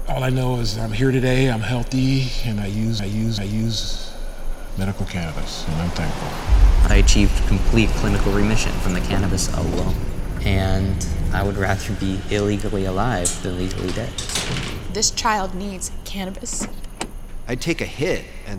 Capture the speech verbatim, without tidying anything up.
All I know is I'm here today, I'm healthy, and I use, I use, I use medical cannabis, and I'm thankful. I achieved complete clinical remission from the cannabis alone, and I would rather be illegally alive than legally dead. This child needs cannabis. I'd take a hit and